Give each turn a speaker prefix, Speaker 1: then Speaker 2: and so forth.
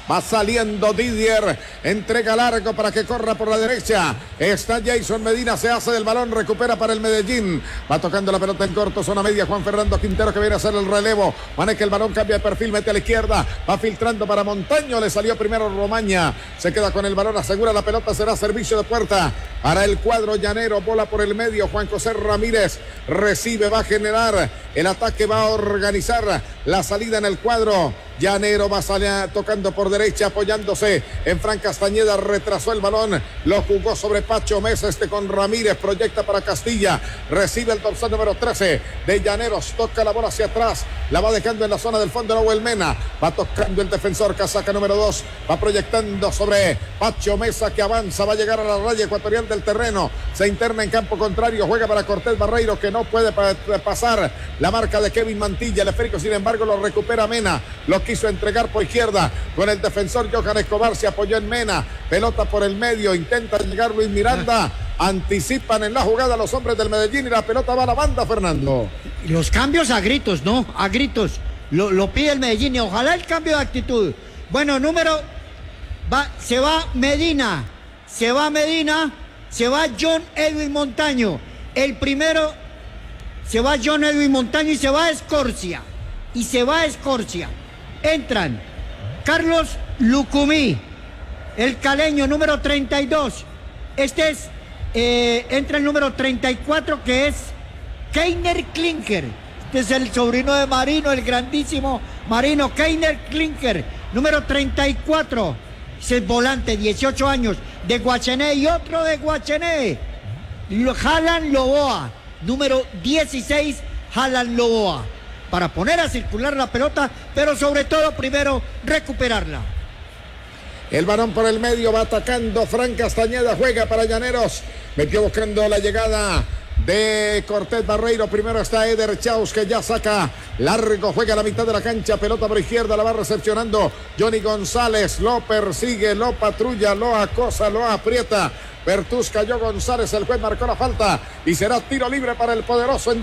Speaker 1: Va saliendo Didier, entrega largo para que corra por la derecha. Está Jason Medina, se hace del balón, recupera para el Medellín. Va tocando la pelota en corto, zona media. Juan Fernando Quintero que viene a hacer el relevo. Maneja el balón, cambia de perfil, mete a la izquierda. Va filtrando para Montaño, le salió primero Romaña. Se queda con el balón, asegura la pelota, será servicio de puerta para el cuadro llanero. Bola por el medio, Juan José Ramírez recibe, va a generar el ataque, va a organizar la salida en el cuadro llanero. Va a salir tocando por derecha, apoyándose en Fran Castañeda, retrasó el balón, lo jugó sobre Pacho Mesa, con Ramírez, proyecta para Castilla, recibe el dorsal número 13 de Llaneros, toca la bola hacia atrás, la va dejando en la zona del fondo Nahuel Mena, va tocando el defensor, casaca número 2, va proyectando sobre Pacho Mesa que avanza, va a llegar a la raya ecuatorial del terreno, se interna en campo contrario, juega para Cortés Barreiro que no puede pasar la marca de Kevin Mantilla, el esférico sin embargo lo recupera Mena, lo quiso entregar por izquierda con el defensor Johan Escobar, se apoyó en Mena, pelota por el medio, intenta llegar Luis Miranda, anticipan en la jugada los hombres del Medellín y la pelota va a la banda, Fernando.
Speaker 2: Los cambios a gritos, ¿no? A gritos, lo pide el Medellín y ojalá el cambio de actitud. Bueno, se va Medina, se va John Edwin Montaño, el primero, se va John Edwin Montaño y se va Escorcia, entran Carlos Lucumí, el caleño, número 32. Entra el número 34, que es Keiner Klinker. Este es el sobrino de Marino, el grandísimo Marino, Keiner Klinker, número 34. Es el volante, 18 años, de Guachené, y otro de Guachené, Jalan Loboa, número 16, Jalan Loboa, para poner a circular la pelota, pero sobre todo primero recuperarla.
Speaker 1: El balón por el medio, va atacando Fran Castañeda, juega para Llaneros, metió buscando la llegada de Cortés Barreiro, primero está Eder Chaus que ya saca largo, juega a la mitad de la cancha, pelota por izquierda, la va recepcionando Johnny González, lo persigue, lo patrulla, lo acosa, lo aprieta, Bertus cayó González, el juez marcó la falta y será tiro libre para el poderoso